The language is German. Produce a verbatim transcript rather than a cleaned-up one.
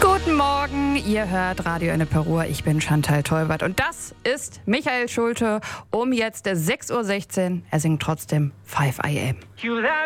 Guten Morgen, ihr hört Radio Ennepe Ruhr. Ich bin Chantal Tolbert und das ist Michael Schulte um jetzt sechs Uhr sechzehn. Er singt trotzdem five a m.